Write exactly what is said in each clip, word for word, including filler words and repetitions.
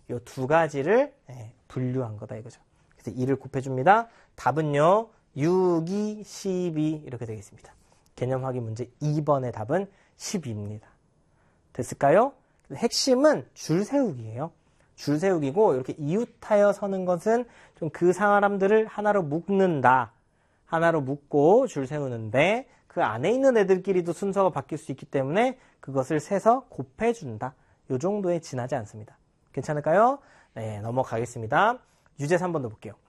이 두 가지를 예, 분류한 거다 이거죠. 그래서 이를 곱해줍니다. 답은요. 육, 이, 십이 이렇게 되겠습니다. 개념 확인 문제 이 번의 답은 십이입니다. 됐을까요? 핵심은 줄 세우기예요. 줄 세우기고 이렇게 이웃하여 서는 것은 좀 그 사람들을 하나로 묶는다. 하나로 묶고 줄 세우는데 그 안에 있는 애들끼리도 순서가 바뀔 수 있기 때문에 그것을 세서 곱해준다. 이 정도에 지나지 않습니다. 괜찮을까요? 네, 넘어가겠습니다. 유제 삼 번도 볼게요.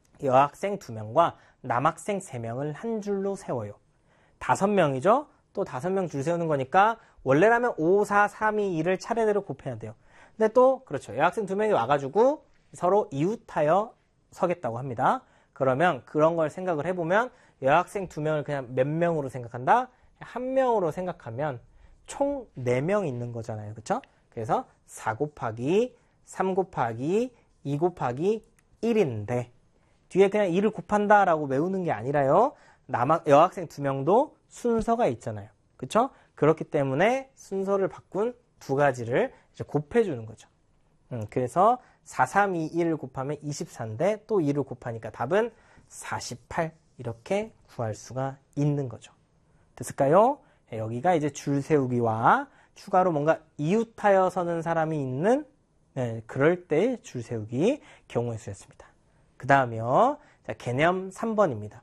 여학생 두 명과 남학생 세 명을 한 줄로 세워요. 다섯 명이죠? 또 다섯 명 줄 세우는 거니까 원래라면 오, 사, 삼, 이, 이를 차례대로 곱해야 돼요. 근데 또 그렇죠. 여학생 두 명이 와가지고 서로 이웃하여 서겠다고 합니다. 그러면 그런 걸 생각을 해보면 여학생 두 명을 그냥 몇 명으로 생각한다? 한 명으로 생각하면 총 네 명 있는 거잖아요. 그렇죠? 그래서 사 곱하기 삼 곱하기 이 곱하기 일인데 뒤에 그냥 이를 곱한다라고 외우는 게 아니라요. 남학, 여학생 두 명도 순서가 있잖아요. 그렇죠? 그렇기 때문에 순서를 바꾼 두 가지를 이제 곱해주는 거죠. 음, 그래서 사, 삼, 이, 일 곱하면 이십사인데 또 이를 곱하니까 답은 사십팔 이렇게 구할 수가 있는 거죠. 됐을까요? 네, 여기가 이제 줄 세우기와 추가로 뭔가 이웃하여 서는 사람이 있는 네, 그럴 때 줄 세우기 경우의 수였습니다. 그 다음이요. 자, 개념 삼 번입니다.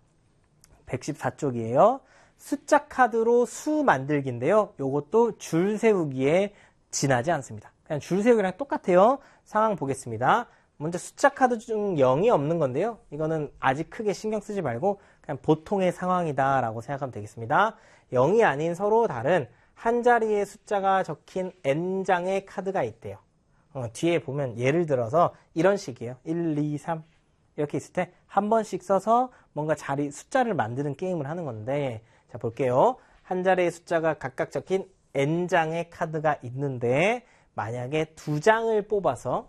백십사 쪽이에요. 숫자 카드로 수 만들기인데요. 요것도 줄 세우기에 지나지 않습니다. 그냥 줄 세우기랑 똑같아요. 상황 보겠습니다. 먼저 숫자 카드 중 영이 없는 건데요. 이거는 아직 크게 신경 쓰지 말고 그냥 보통의 상황이다 라고 생각하면 되겠습니다. 영이 아닌 서로 다른 한 자리의 숫자가 적힌 N장의 카드가 있대요. 어, 뒤에 보면 예를 들어서 이런 식이에요. 일, 이, 삼 이렇게 있을 때 한 번씩 써서 뭔가 자리 숫자를 만드는 게임을 하는 건데 자 볼게요. 한 자리의 숫자가 각각 적힌 N장의 카드가 있는데 만약에 두 장을 뽑아서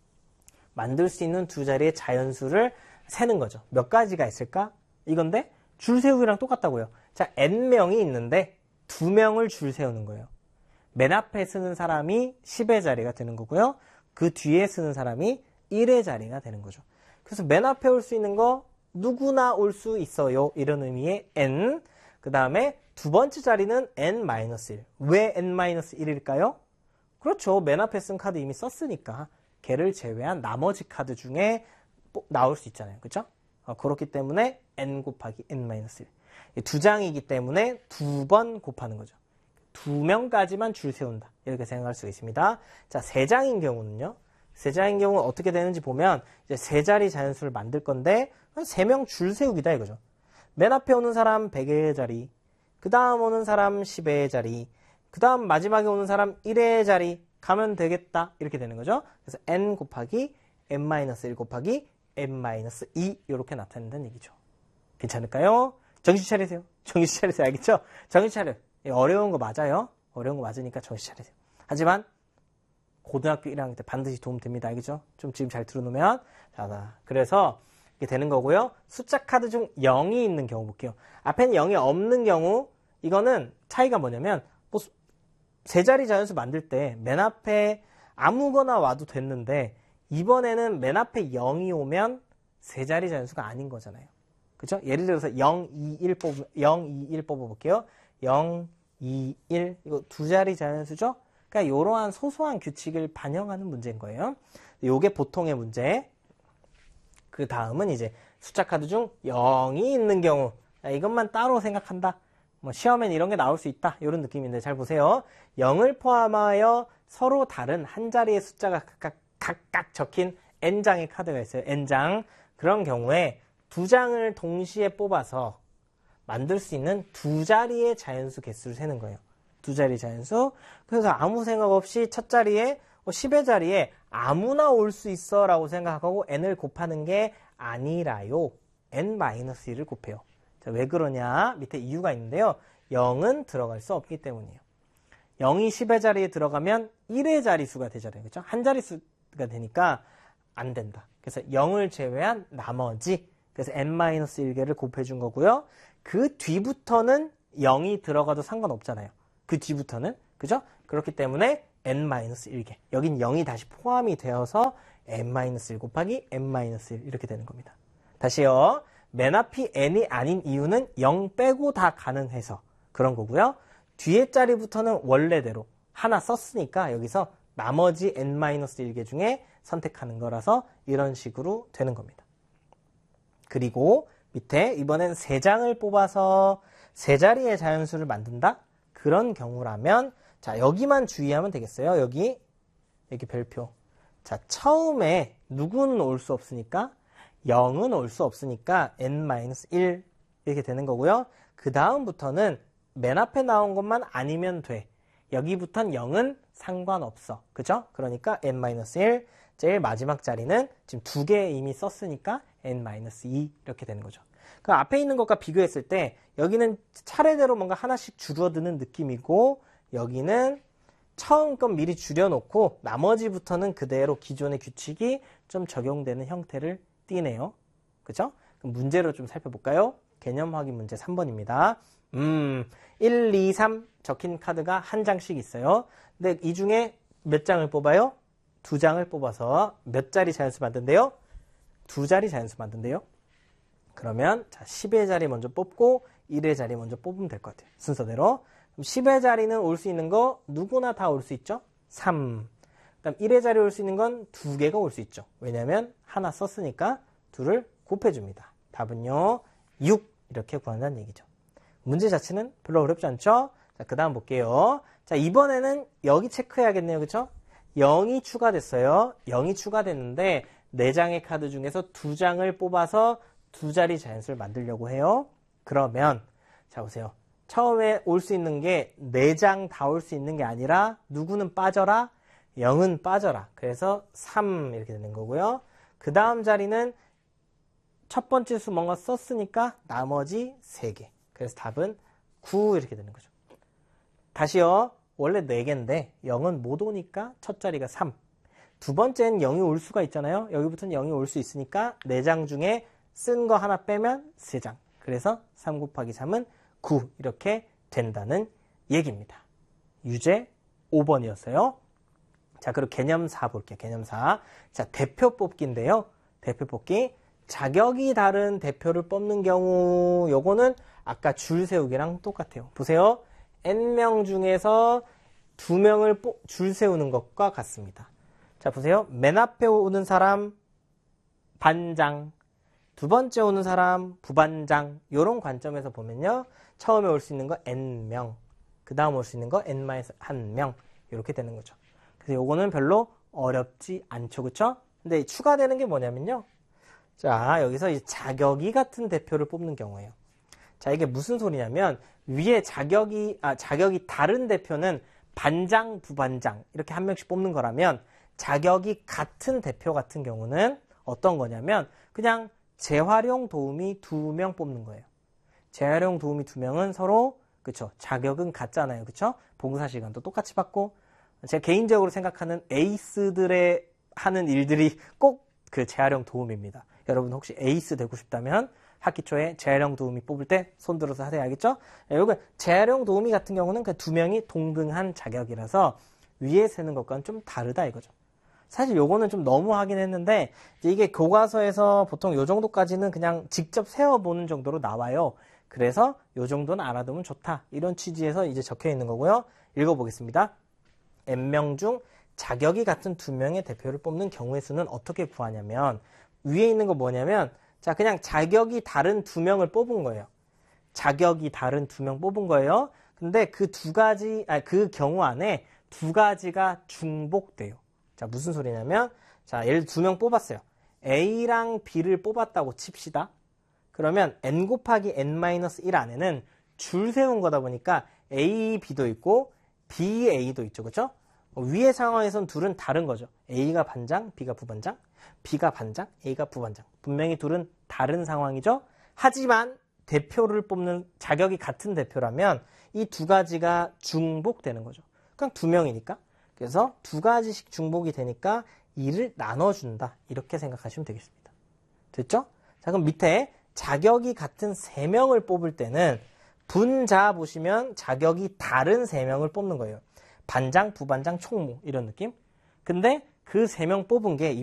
만들 수 있는 두 자리의 자연수를 세는 거죠. 몇 가지가 있을까? 이건데 줄 세우기랑 똑같다고요. 자, N명이 있는데 두 명을 줄 세우는 거예요. 맨 앞에 쓰는 사람이 십의 자리가 되는 거고요. 그 뒤에 쓰는 사람이 일의 자리가 되는 거죠. 그래서 맨 앞에 올 수 있는 거 누구나 올 수 있어요. 이런 의미의 N. 그 다음에 두 번째 자리는 엔 마이너스 일. 왜 엔 마이너스 일일까요? 그렇죠. 맨 앞에 쓴 카드 이미 썼으니까 걔를 제외한 나머지 카드 중에 나올 수 있잖아요. 그렇죠? 어, 그렇기 때문에 n 곱하기 엔 마이너스 일. 두 장이기 때문에 두 번 곱하는 거죠. 두 명까지만 줄 세운다. 이렇게 생각할 수 있습니다. 자, 세 장인 경우는요. 세 장인 경우는 어떻게 되는지 보면 이제 세 자리 자연수를 만들 건데 세 명 줄 세우기다 이거죠. 맨 앞에 오는 사람 백의 자리, 그 다음 오는 사람 십의 자리, 그 다음 마지막에 오는 사람 일의 자리 가면 되겠다. 이렇게 되는 거죠. 그래서 n 곱하기 엔 마이너스 일 곱하기 엔 마이너스 이 이렇게 나타낸다는 얘기죠. 괜찮을까요? 정신 차리세요. 정신 차리세요. 알겠죠? 정신 차려. 어려운 거 맞아요. 어려운 거 맞으니까 정신 차리세요. 하지만 고등학교 일 학년 때 반드시 도움 됩니다. 알겠죠? 좀 지금 잘 들어놓으면. 자, 그래서 이게 되는 거고요. 숫자 카드 중 영이 있는 경우 볼게요. 앞에는 영이 없는 경우 이거는 차이가 뭐냐면 뭐 세 자리 자연수 만들 때 맨 앞에 아무거나 와도 됐는데 이번에는 맨 앞에 영이 오면 세 자리 자연수가 아닌 거잖아요. 그렇죠? 예를 들어서 영, 이, 일 뽑 영, 이, 일 뽑아볼게요. 영, 이, 일 이거 두 자리 자연수죠? 그러니까 이러한 소소한 규칙을 반영하는 문제인 거예요. 이게 보통의 문제. 그 다음은 이제 숫자 카드 중 영이 있는 경우 이것만 따로 생각한다. 뭐 시험엔 이런 게 나올 수 있다. 이런 느낌인데 잘 보세요. 영을 포함하여 서로 다른 한 자리의 숫자가 각각, 각각 적힌 N장의 카드가 있어요. N장. 그런 경우에 두 장을 동시에 뽑아서 만들 수 있는 두 자리의 자연수 개수를 세는 거예요. 두 자리 자연수. 그래서 아무 생각 없이 첫 자리에 십의 자리에 아무나 올 수 있어 라고 생각하고 n을 곱하는 게 아니라요. 엔 마이너스 일을 곱해요. 자, 왜 그러냐? 밑에 이유가 있는데요. 영은 들어갈 수 없기 때문이에요. 영이 십의 자리에 들어가면 일의 자리수가 되잖아요. 그렇죠? 한 자리수가 되니까 안 된다. 그래서 영을 제외한 나머지 그래서 엔 마이너스 일 개를 곱해준 거고요. 그 뒤부터는 영이 들어가도 상관없잖아요. 그 뒤부터는. 그죠? 그렇기 때문에 엔 마이너스 일 개. 여긴 영이 다시 포함이 되어서 엔 마이너스 일 곱하기 엔 마이너스 일 이렇게 되는 겁니다. 다시요. 맨 앞이 n이 아닌 이유는 영 빼고 다 가능해서 그런 거고요. 뒤에 자리부터는 원래대로 하나 썼으니까 여기서 나머지 엔 마이너스 일 개 중에 선택하는 거라서 이런 식으로 되는 겁니다. 그리고 밑에 이번엔 세 장을 뽑아서 세 자리의 자연수를 만든다? 그런 경우라면 자 여기만 주의하면 되겠어요. 여기 여기 별표. 자 처음에 누구는 올 수 없으니까 영은 올 수 없으니까 엔 마이너스 일 이렇게 되는 거고요. 그 다음부터는 맨 앞에 나온 것만 아니면 돼. 여기부터는 영은 상관없어. 그죠? 그러니까 엔 마이너스 일, 제일 마지막 자리는 지금 두 개 이미 썼으니까 엔 마이너스 이 이렇게 되는 거죠. 그 앞에 있는 것과 비교했을 때 여기는 차례대로 뭔가 하나씩 줄어드는 느낌이고 여기는 처음 건 미리 줄여놓고 나머지부터는 그대로 기존의 규칙이 좀 적용되는 형태를 띄네요. 그죠? 그럼 문제로 좀 살펴볼까요? 개념 확인 문제 삼 번입니다. 음, 일, 이, 삼 적힌 카드가 한 장씩 있어요. 근데 이 중에 몇 장을 뽑아요? 두 장을 뽑아서 몇 자리 자연수 만든대요? 두 자리 자연수 만든대요? 그러면 자 십의 자리 먼저 뽑고 일의 자리 먼저 뽑으면 될 것 같아요. 순서대로. 그럼 십의 자리는 올 수 있는 거 누구나 다 올 수 있죠? 삼. 그다음 일의 자리에 올 수 있는 건 두 개가 올 수 있죠. 왜냐하면 하나 썼으니까 둘을 곱해줍니다. 답은요. 육 이렇게 구한다는 얘기죠. 문제 자체는 별로 어렵지 않죠? 자, 그 다음 볼게요. 자, 이번에는 여기 체크해야겠네요. 그쵸? 영이 추가됐어요. 영이 추가됐는데 네 장의 카드 중에서 두 장을 뽑아서 두 자리 자연수를 만들려고 해요. 그러면 자 보세요. 처음에 올 수 있는 게 네 장 다 올 수 있는 게 아니라 누구는 빠져라? 영은 빠져라. 그래서 삼 이렇게 되는 거고요. 그 다음 자리는 첫 번째 수 뭔가 썼으니까 나머지 세 개. 그래서 답은 구 이렇게 되는 거죠. 다시요. 원래 네 개인데 영은 못 오니까 첫 자리가 삼. 두 번째는 영이 올 수가 있잖아요. 여기부터는 영이 올 수 있으니까 네 장 중에 쓴 거 하나 빼면 세 장. 그래서 삼 곱하기 삼은 구 이렇게 된다는 얘기입니다. 유제 오 번이었어요. 자, 그리고 개념 사 볼게요. 개념 사. 자, 대표 뽑기인데요. 대표 뽑기. 자격이 다른 대표를 뽑는 경우 요거는 아까 줄 세우기랑 똑같아요. 보세요. N명 중에서 두 명을 줄 세우는 것과 같습니다. 자, 보세요. 맨 앞에 오는 사람 반장, 두 번째 오는 사람 부반장. 요런 관점에서 보면요. 처음에 올 수 있는 거 N명, 그 다음 올 수 있는 거 엔 마이너스 일 명 이렇게 되는 거죠. 그래서 요거는 별로 어렵지 않죠. 그쵸? 근데 추가되는 게 뭐냐면요. 자, 여기서 이 자격이 같은 대표를 뽑는 경우예요. 자, 이게 무슨 소리냐면 위에 자격이 아 자격이 다른 대표는 반장, 부반장 이렇게 한 명씩 뽑는 거라면 자격이 같은 대표 같은 경우는 어떤 거냐면 그냥 재활용 도우미 두 명 뽑는 거예요. 재활용 도우미 두 명은 서로 그쵸 자격은 같잖아요. 그쵸? 봉사 시간도 똑같이 받고 제가 개인적으로 생각하는 에이스들의 하는 일들이 꼭 그 재활용 도우미입니다. 여러분 혹시 에이스 되고 싶다면 학기 초에 재활용 도우미 뽑을 때 손들어서 하세요. 알겠죠? 여기 재활용 도우미 같은 경우는 그 두 명이 동등한 자격이라서 위에 세는 것과는 좀 다르다 이거죠. 사실 요거는 좀 너무 하긴 했는데 이게 교과서에서 보통 요 정도까지는 그냥 직접 세워보는 정도로 나와요. 그래서 요 정도는 알아두면 좋다. 이런 취지에서 이제 적혀 있는 거고요. 읽어보겠습니다. N명 중 자격이 같은 두 명의 대표를 뽑는 경우의 수는 어떻게 구하냐면 위에 있는 거 뭐냐면 자 그냥 자격이 다른 두 명을 뽑은 거예요. 자격이 다른 두 명 뽑은 거예요. 근데 그 두 가지 아 그 경우 안에 두 가지가 중복돼요. 자 무슨 소리냐면 자 예를 두 명 뽑았어요. A랑 B를 뽑았다고 칩시다. 그러면 n 곱하기 엔 마이너스 일 안에는 줄 세운 거다 보니까 A, B도 있고 B, A도 있죠. 그렇죠? 위의 상황에선 둘은 다른 거죠. A가 반장, B가 부반장, B가 반장, A가 부반장. 분명히 둘은 다른 상황이죠. 하지만 대표를 뽑는 자격이 같은 대표라면 이 두 가지가 중복되는 거죠. 그냥 두 명이니까. 그래서 두 가지씩 중복이 되니까 이를 나눠준다. 이렇게 생각하시면 되겠습니다. 됐죠? 자, 그럼 밑에 자격이 같은 세 명을 뽑을 때는 분자 보시면 자격이 다른 세 명을 뽑는 거예요. 반장, 부반장, 총무 이런 느낌. 근데 그 세 명 뽑은 게